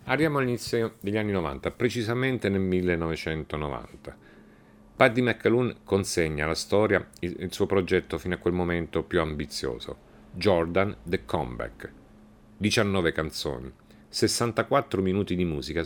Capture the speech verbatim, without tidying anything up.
Arriviamo all'inizio degli anni novanta, precisamente nel millenovecentonovanta. Paddy McAloon consegna alla storia il, il suo progetto fino a quel momento più ambizioso, Jordan The Comeback. diciannove canzoni, sessantaquattro minuti di musica